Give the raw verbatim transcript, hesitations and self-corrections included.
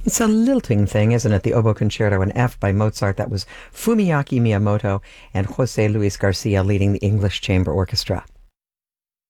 It's a lilting thing, isn't it? The Oboe Concerto in F by Mozart. That was Fumiaki Miyamoto and Jose Luis Garcia leading the English Chamber Orchestra.